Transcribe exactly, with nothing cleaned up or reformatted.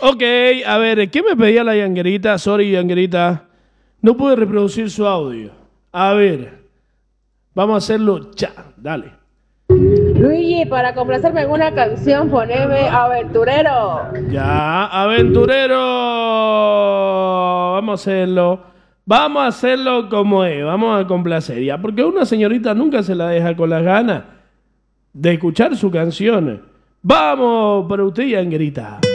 Ok, a ver, ¿qué me pedía la Yanguerita? Sorry, Yanguerita. No pude reproducir su audio. A ver, vamos a hacerlo ya. Dale. Luigi, para complacerme en una canción, poneme Aventurero. Ya, aventurero. Vamos a hacerlo. Vamos a hacerlo como es. Vamos a complacer. Ya, porque una señorita nunca se la deja con las ganas de escuchar su canción. Vamos para usted, Yanguerita.